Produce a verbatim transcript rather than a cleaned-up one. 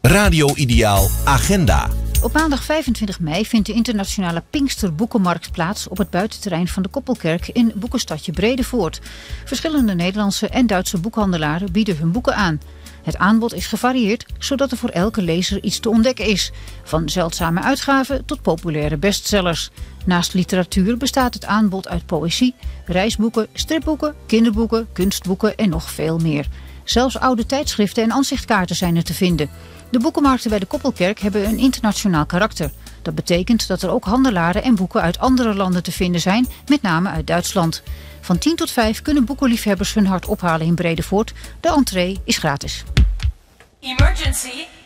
Radio Ideaal Agenda. Op maandag vijfentwintig mei vindt de internationale Pinkster Boekenmarkt plaats op het buitenterrein van de Koppelkerk in boekenstadje Bredevoort. Verschillende Nederlandse en Duitse boekhandelaren bieden hun boeken aan. Het aanbod is gevarieerd, zodat er voor elke lezer iets te ontdekken is. Van zeldzame uitgaven tot populaire bestsellers. Naast literatuur bestaat het aanbod uit poëzie, reisboeken, stripboeken, kinderboeken, kunstboeken en nog veel meer. Zelfs oude tijdschriften en aanzichtkaarten zijn er te vinden. De boekenmarkten bij de Koppelkerk hebben een internationaal karakter. Dat betekent dat er ook handelaren en boeken uit andere landen te vinden zijn, met name uit Duitsland. Van tien tot vijf kunnen boekenliefhebbers hun hart ophalen in Bredevoort. De entree is gratis. Emergency!